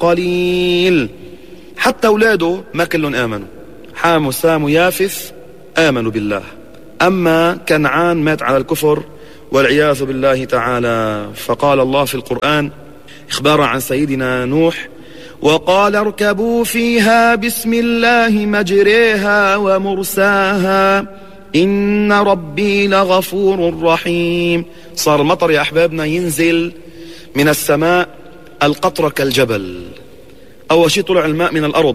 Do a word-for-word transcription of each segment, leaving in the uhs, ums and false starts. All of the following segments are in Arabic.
قليل. حتى أولاده ما كلهم آمنوا، حام وسام ويافث آمنوا بالله، أما كنعان مات على الكفر والعياذ بالله تعالى. فقال الله في القرآن إخبارا عن سيدنا نوح: وقال اركبوا فيها بسم الله مجريها ومرساها إن ربي لغفور رحيم. صار المطر يا أحبابنا ينزل من السماء القطرة كالجبل. أول شيء طلع الماء من الأرض،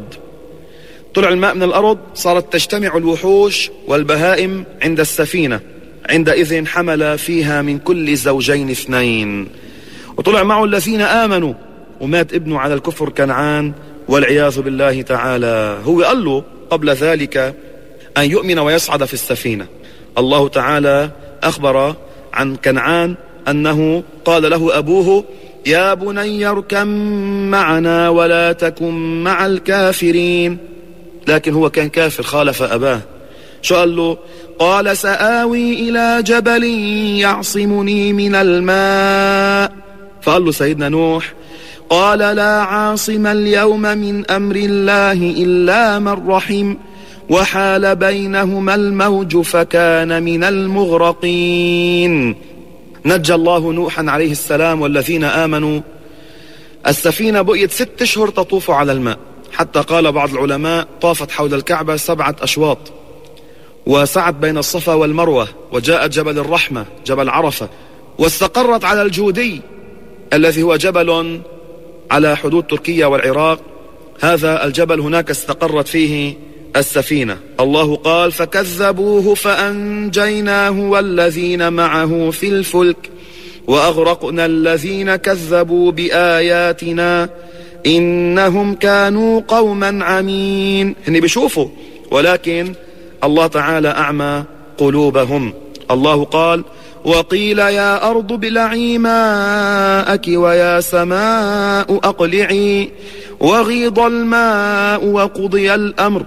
طلع الماء من الأرض صارت تجتمع الوحوش والبهائم عند السفينة، عندئذ حمل فيها من كل زوجين اثنين. وطلع معه الذين آمنوا ومات ابنه على الكفر كنعان والعياذ بالله تعالى. هو قال له قبل ذلك أن يؤمن ويصعد في السفينة. الله تعالى أخبر عن كنعان أنه قال له أبوه: يا بني اركب معنا ولا تكن مع الكافرين. لكن هو كان كافر، خالف أباه. شو قال له؟ قال: سآوي إلى جبل يعصمني من الماء. فقال له سيدنا نوح: قال: لا عاصم اليوم من أمر الله إلا من رحم وحال بينهما الموج فكان من المغرقين. نجى الله نوحا عليه السلام والذين آمنوا. السفينة بقيت ست اشهر تطوف على الماء، حتى قال بعض العلماء طافت حول الكعبة سبعة أشواط، وسعت بين الصفا والمروة، وجاءت جبل الرحمة جبل عرفة، واستقرت على الجودي الذي هو جبل على حدود تركيا والعراق. هذا الجبل هناك استقرت فيه السفينة. الله قال: فكذبوه فأنجيناه والذين معه في الفلك وأغرقنا الذين كذبوا بآياتنا إنهم كانوا قوما عمين. هني بيشوفوا ولكن الله تعالى أعمى قلوبهم. الله قال: وقيل يا أرض ابلعي ماءك ويا سماء أقلعي وغيض الماء وقضي الأمر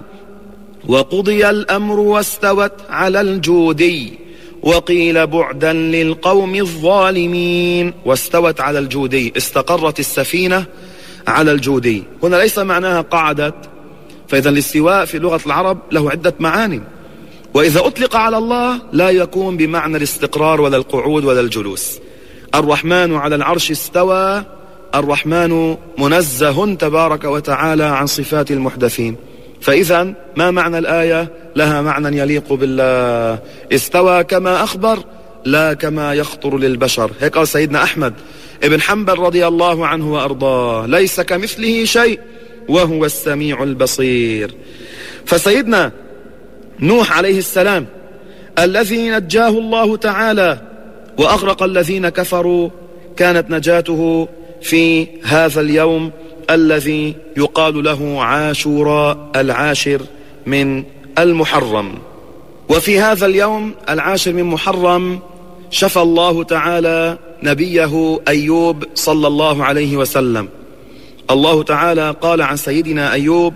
وقضي الأمر واستوت على الجودي وقيل بعدا للقوم الظالمين. واستوت على الجودي، استقرت السفينة على الجودي. هنا ليس معناها قعدت، فإذا الاستواء في لغة العرب له عدة معاني، وإذا أطلق على الله لا يكون بمعنى الاستقرار ولا القعود ولا الجلوس. الرحمن على العرش استوى، الرحمن منزه تبارك وتعالى عن صفات المحدثين. فإذا ما معنى الآية؟ لها معنى يليق بالله. استوى كما أخبر لا كما يخطر للبشر. هيك قال سيدنا أحمد ابن حنبل رضي الله عنه وأرضاه: ليس كمثله شيء وهو السميع البصير. فسيدنا نوح عليه السلام الذي نجاه الله تعالى وأغرق الذين كفروا، كانت نجاته في هذا اليوم الذي يقال له عاشوراء، العاشر من المحرم. وفي هذا اليوم العاشر من محرم شفى الله تعالى نبيه أيوب صلى الله عليه وسلم. الله تعالى قال عن سيدنا أيوب: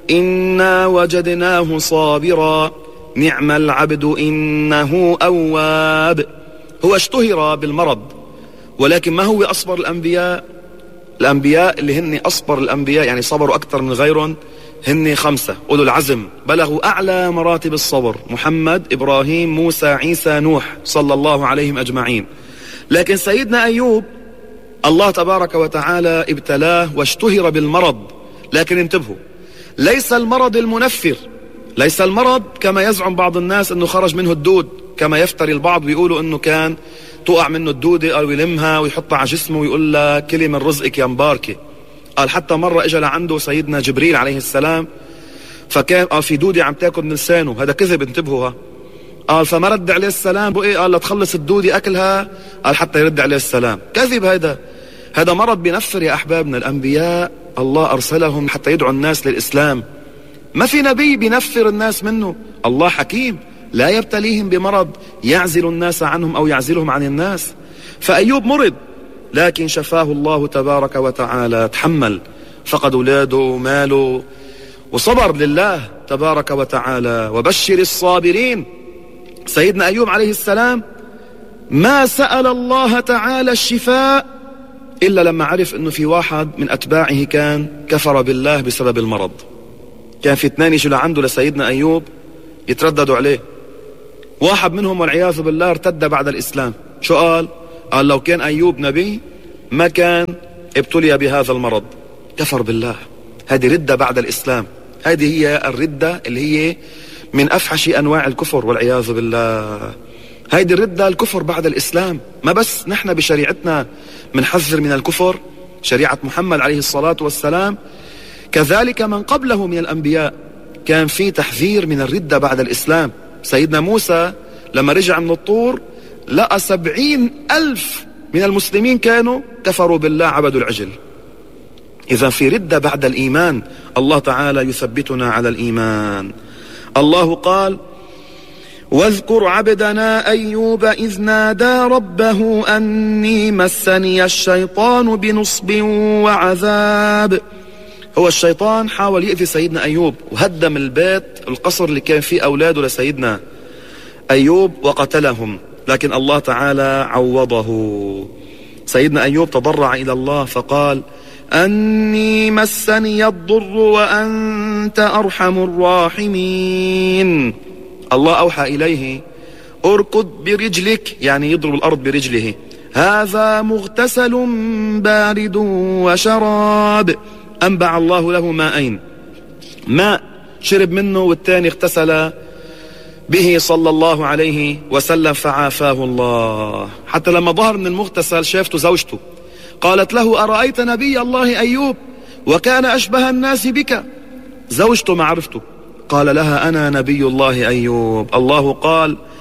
إنا وجدناه صابرا نعم العبد إنه أواب. هو اشتهر بالمرض، ولكن ما هو أصبر الأنبياء؟ الأنبياء اللي هن أصبر الأنبياء يعني صبروا أكثر من غيرهم هن خمسة أولو العزم، بلغوا أعلى مراتب الصبر: محمد، إبراهيم، موسى، عيسى، نوح صلى الله عليهم أجمعين. لكن سيدنا أيوب الله تبارك وتعالى ابتلاه واشتهر بالمرض. لكن انتبهوا، ليس المرض المنفر، ليس المرض كما يزعم بعض الناس أنه خرج منه الدود، كما يفتري البعض ويقولوا أنه كان تقع منه الدودة أو يلمها ويحطها على جسمه ويقول له كلي من رزقك يا مباركة. قال حتى مرة اجى لعنده سيدنا جبريل عليه السلام، فكان قال في دودة عم تاكل من لسانه. هذا كذب، انتبهوا. قال فما رد عليه السلام، بقي قال لتخلص الدودة أكلها، قال حتى يرد عليه السلام. كذب. هذا هذا مرض بنفر يا أحبابنا. الأنبياء الله أرسلهم حتى يدعوا الناس للإسلام، ما في نبي بنفر الناس منه. الله حكيم لا يبتليهم بمرض يعزل الناس عنهم أو يعزلهم عن الناس. فأيوب مرض لكن شفاه الله تبارك وتعالى، تحمل، فقد أولاده وماله وصبر لله تبارك وتعالى. وبشر الصابرين. سيدنا أيوب عليه السلام ما سأل الله تعالى الشفاء إلا لما عرف أنه في واحد من أتباعه كان كفر بالله بسبب المرض. كان في اثنين يجوا لعنده لسيدنا أيوب يترددوا عليه، واحد منهم والعياذ بالله ارتد بعد الإسلام. شو قال؟ قال لو كان أيوب نبي ما كان ابتلي بهذا المرض، كفر بالله. هذه ردة بعد الإسلام، هذه هي الردة اللي هي من أفحش أنواع الكفر والعياذ بالله. هذه الردة الكفر بعد الإسلام. ما بس نحن بشريعتنا منحذر من الكفر، شريعة محمد عليه الصلاة والسلام، كذلك من قبله من الأنبياء كان في تحذير من الردة بعد الإسلام. سيدنا موسى لما رجع من الطور لقى سبعين ألف من المسلمين كانوا كفروا بالله، عبدوا العجل. إذا في ردة بعد الإيمان، الله تعالى يثبتنا على الإيمان. الله قال: واذكر عبدنا أيوب إذ نادى ربه أني مسني الشيطان بنصب وعذاب. هو الشيطان حاول يأذي سيدنا أيوب وهدم البيت القصر اللي كان فيه أولاده لسيدنا أيوب وقتلهم، لكن الله تعالى عوضه. سيدنا أيوب تضرع إلى الله فقال: أني مسني الضر وأنت أرحم الراحمين. الله أوحى إليه: اركض برجلك، يعني يضرب الأرض برجله، هذا مغتسل بارد وشراب. أنبع الله له ماءين، ماء شرب منه والثاني اغتسل به صلى الله عليه وسلم فعافاه الله. حتى لما ظهر من المغتسل شافته زوجته، قالت له: أرأيت نبي الله أيوب وكان أشبه الناس بك؟ زوجته ما عرفته، قال لها: أنا نبي الله أيوب. الله قال: